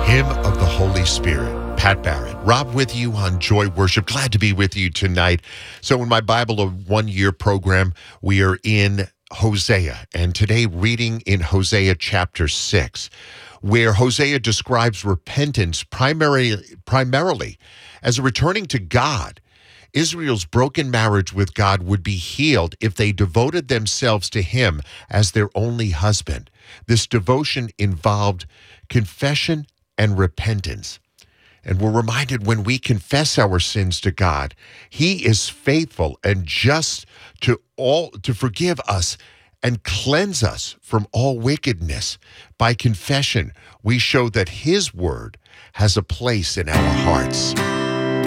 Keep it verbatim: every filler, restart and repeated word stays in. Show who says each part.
Speaker 1: Hymn of the Holy Spirit. Pat Barrett. Rob with you on Joy Worship. Glad to be with you tonight. So in my Bible, a one-year program, we are in Hosea. And today reading in Hosea chapter six, where Hosea describes repentance primarily, primarily as a returning to God. Israel's broken marriage with God would be healed if they devoted themselves to Him as their only husband. This devotion involved confession and repentance. And we're reminded when we confess our sins to God, He is faithful and just to all to forgive us and cleanse us from all wickedness. By confession, we show that His word has a place in our hearts.